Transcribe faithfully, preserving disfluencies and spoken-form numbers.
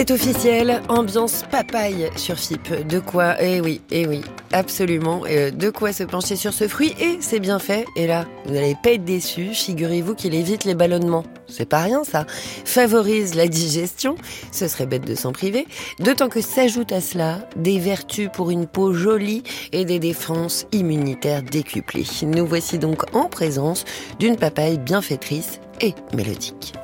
C'est officiel, ambiance papaye sur F I P. De quoi, eh oui, eh oui, absolument, euh, de quoi se pencher sur ce fruit et c'est bien fait. Et là, vous n'allez pas être déçus, figurez-vous qu'il évite les ballonnements. C'est pas rien ça, favorise la digestion, ce serait bête de s'en priver, d'autant que s'ajoutent à cela des vertus pour une peau jolie et des défenses immunitaires décuplées. Nous voici donc en présence d'une papaye bienfaitrice et mélodique.